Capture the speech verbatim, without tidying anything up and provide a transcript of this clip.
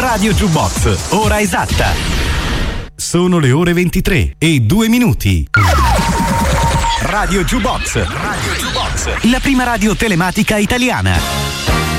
Radio Jukebox, ora esatta. Sono le ore ventitré e due minuti. Radio Jukebox, Radio Jukebox, la prima radio telematica italiana.